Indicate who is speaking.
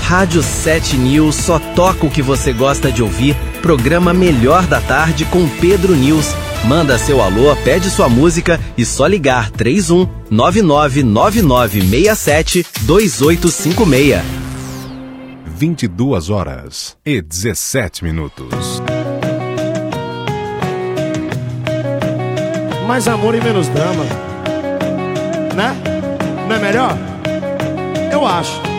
Speaker 1: Rádio 7 News só toca o que você gosta de ouvir. Programa Melhor da Tarde com Pedro News. Manda seu alô, pede sua música e só ligar 31 999967 2856.
Speaker 2: 22h17.
Speaker 3: Mais amor e menos drama, né? Não é melhor? Eu acho.